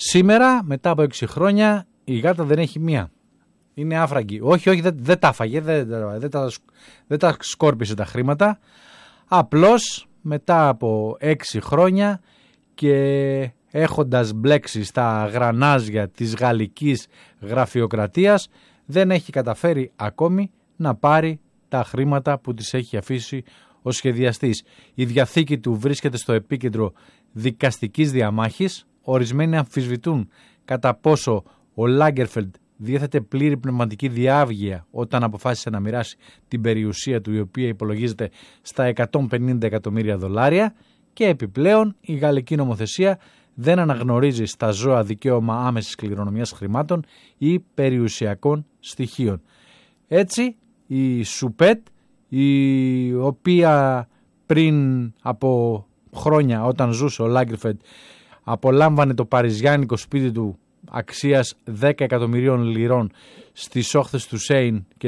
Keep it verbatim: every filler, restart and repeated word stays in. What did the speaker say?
Σήμερα, μετά από έξι χρόνια, η γάτα δεν έχει μία. Είναι άφραγγη. Όχι, όχι, δεν, δεν τα έφαγε, δεν, δεν, τα, δεν τα σκόρπισε τα χρήματα. Απλώς μετά από έξι χρόνια και έχοντας μπλέξει στα γρανάζια της γαλλικής γραφειοκρατίας, δεν έχει καταφέρει ακόμη να πάρει τα χρήματα που της έχει αφήσει ο σχεδιαστής. Η διαθήκη του βρίσκεται στο επίκεντρο δικαστικής διαμάχης. Ορισμένοι αμφισβητούν κατά πόσο ο Λάγκερφελντ διέθετε πλήρη πνευματική διάβγεια όταν αποφάσισε να μοιράσει την περιουσία του, η οποία υπολογίζεται στα εκατόν πενήντα εκατομμύρια δολάρια, και επιπλέον η γαλλική νομοθεσία δεν αναγνωρίζει στα ζώα δικαίωμα άμεσης κληρονομιάς χρημάτων ή περιουσιακών στοιχείων. Έτσι η Σουπέτ, η οποία πριν από χρόνια, όταν ζούσε ο Λάγκερφελντ, απολάμβανε το παριζιάνικο σπίτι του αξίας δέκα εκατομμυρίων λιρών στις όχθες του Σέιν και